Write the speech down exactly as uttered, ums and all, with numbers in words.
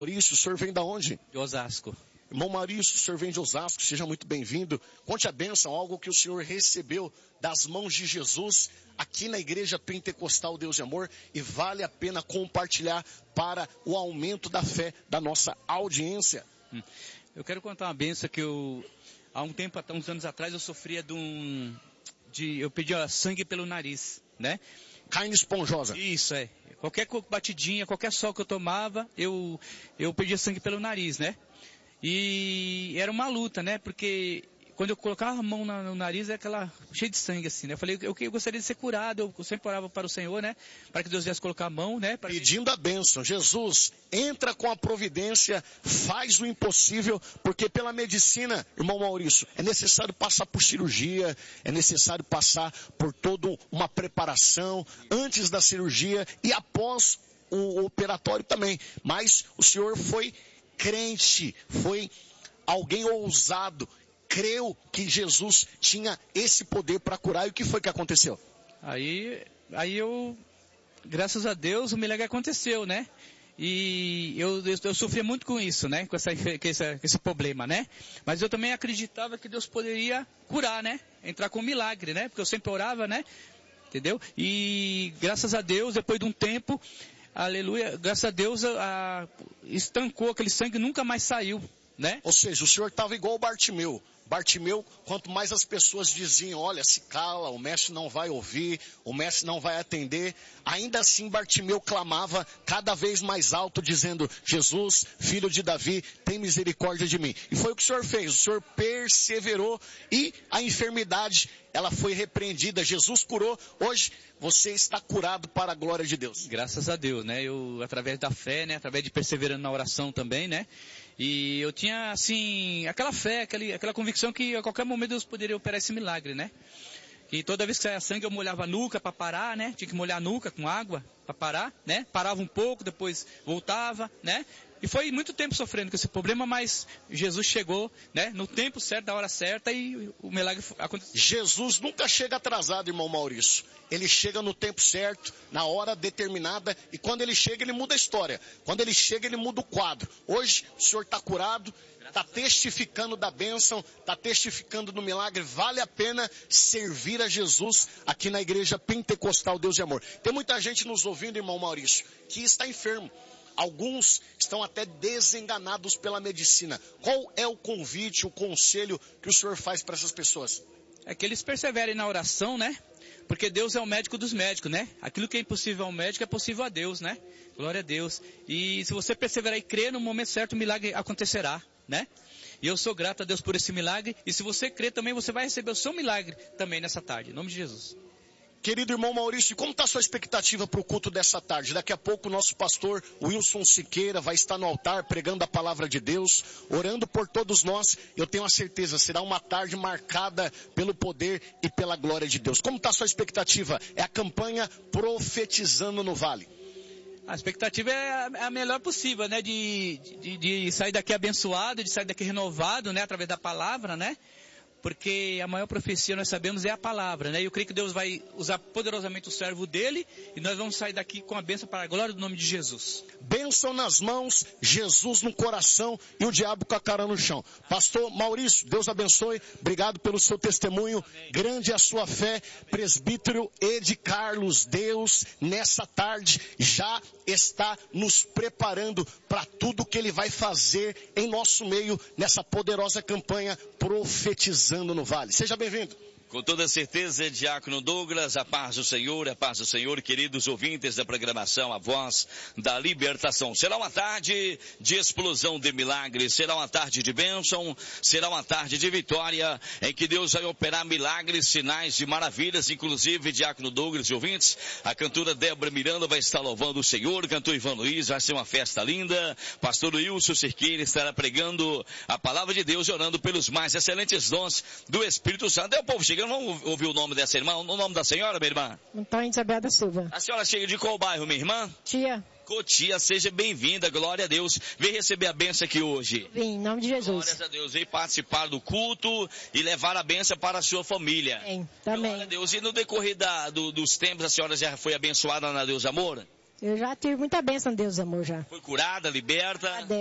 Maurício, o senhor vem da onde? De Osasco. Irmão Maurício, o senhor vem de Osasco, seja muito bem-vindo. Conte a bênção, algo que o senhor recebeu das mãos de Jesus aqui na Igreja Pentecostal Deus de Amor, e vale a pena compartilhar para o aumento da fé da nossa audiência. Hum. Eu quero contar uma bênção que eu, há um tempo, há uns anos atrás, eu sofria de um, de, eu pedia sangue pelo nariz, né? Carne esponjosa. Isso, é. Qualquer batidinha, qualquer sol que eu tomava, eu, eu perdia sangue pelo nariz, né? E era uma luta, né? Porque quando eu colocava a mão no nariz, era aquela cheia de sangue, assim, né? Eu falei, eu, eu gostaria de ser curado, eu sempre orava para o Senhor, né? Para que Deus viesse colocar a mão, né? Para Pedindo que... a bênção. Jesus, entra com a providência, faz o impossível, porque pela medicina, irmão Maurício, é necessário passar por cirurgia, é necessário passar por toda uma preparação, antes da cirurgia e após o operatório também. Mas o senhor foi crente, foi alguém ousado, creu que Jesus tinha esse poder para curar. E o que foi que aconteceu? Aí, aí eu, graças a Deus, o milagre aconteceu, né? E eu, eu, eu sofria muito com isso, né? Com, essa, com, essa, com esse problema, né? Mas eu também acreditava que Deus poderia curar, né? Entrar com um milagre, né? Porque eu sempre orava, né? Entendeu? E graças a Deus, depois de um tempo, aleluia, graças a Deus, a, a, estancou, aquele sangue nunca mais saiu, né? Ou seja, o senhor estava igual o Bartimeu. Bartimeu, quanto mais as pessoas diziam, olha, se cala, o mestre não vai ouvir, o mestre não vai atender, ainda assim Bartimeu clamava cada vez mais alto, dizendo, Jesus, filho de Davi, tem misericórdia de mim. E foi o que o senhor fez, o senhor perseverou e a enfermidade, ela foi repreendida, Jesus curou, hoje você está curado para a glória de Deus. Graças a Deus, né? Eu, através da fé, né? Através de perseverando na oração também, né? E eu tinha, assim, aquela fé, aquele, aquela convicção que a qualquer momento Deus poderia operar esse milagre, né? E toda vez que saia sangue eu molhava a nuca para parar, né? Tinha que molhar a nuca com água para parar, né? Parava um pouco, depois voltava, né? E foi muito tempo sofrendo com esse problema, mas Jesus chegou, né? No tempo certo, na hora certa, e o milagre aconteceu. Jesus nunca chega atrasado, irmão Maurício. Ele chega no tempo certo, na hora determinada, e quando ele chega, ele muda a história. Quando ele chega, ele muda o quadro. Hoje, o senhor está curado, está testificando da bênção, está testificando do milagre. Vale a pena servir a Jesus aqui na Igreja Pentecostal Deus de Amor. Tem muita gente nos ouvindo, irmão Maurício, que está enfermo. Alguns estão até desenganados pela medicina. Qual é o convite, o conselho que o senhor faz para essas pessoas? É que eles perseverem na oração, né? Porque Deus é o médico dos médicos, né? Aquilo que é impossível ao médico é possível a Deus, né? Glória a Deus. E se você perseverar e crer, no momento certo o milagre acontecerá, né? E eu sou grato a Deus por esse milagre. E se você crer também, você vai receber o seu milagre também nessa tarde. Em nome de Jesus. Querido irmão Maurício, como está a sua expectativa para o culto dessa tarde? Daqui a pouco o nosso pastor Wilson Siqueira vai estar no altar pregando a palavra de Deus, orando por todos nós. Eu tenho a certeza, será uma tarde marcada pelo poder e pela glória de Deus. Como está a sua expectativa? É a campanha Profetizando no Vale. A expectativa é a melhor possível, né? De, de, de sair daqui abençoado, de sair daqui renovado, né? Através da palavra, né? Porque a maior profecia, nós sabemos, é a palavra, né? E eu creio que Deus vai usar poderosamente o servo dele e nós vamos sair daqui com a bênção para a glória do nome de Jesus. Bênção nas mãos, Jesus no coração e o diabo com a cara no chão. Pastor Maurício, Deus abençoe. Obrigado pelo seu testemunho. Amém. Grande a sua fé. Presbítero Ed Carlos, Deus nessa tarde já está nos preparando para tudo que ele vai fazer em nosso meio nessa poderosa campanha Profetizando no Vale. Seja bem-vindo. Com toda certeza, Diácono Douglas, a paz do Senhor, a paz do Senhor, queridos ouvintes da programação, a voz da libertação. Será uma tarde de explosão de milagres, será uma tarde de bênção, será uma tarde de vitória, em que Deus vai operar milagres, sinais e maravilhas, inclusive, Diácono Douglas e ouvintes, a cantora Débora Miranda vai estar louvando o Senhor, cantor Ivan Luiz, vai ser uma festa linda, pastor Wilson Siqueira estará pregando a palavra de Deus e orando pelos mais excelentes dons do Espírito Santo. É o povo chegando. Vamos ouvir o nome dessa irmã, o nome da senhora, minha irmã? Antônio Isabel da Silva. A senhora chega de qual bairro, minha irmã? Tia. Cotia, seja bem-vinda, glória a Deus. Vem receber a bênção aqui hoje. Vem, em nome de Jesus. Glória a Deus, vem participar do culto e levar a bênção para a sua família. Vem, também. Glória a Deus. E no decorrer da, do, dos tempos, a senhora já foi abençoada na Deus Amor? Eu já tive muita bênção de Deus, amor, já. Foi curada, liberta?